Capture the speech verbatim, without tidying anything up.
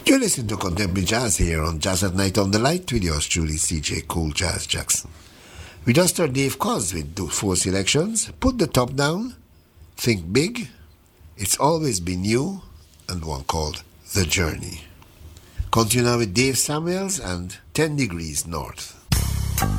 You're listening to Contemporary Jazz here on Jazz at Night on the Light with yours truly, C J Cool Jazz Jackson. We just heard Dave Koz with four selections. Put the Top Down, Think Big, It's Always Been You, and one called The Journey. Continue now with Dave Samuels and ten degrees North.